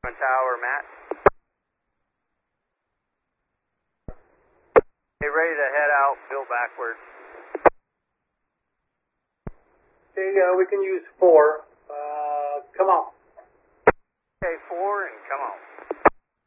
Tower, Matt. Hey, ready to head out, bill backwards. Okay, we can use 4.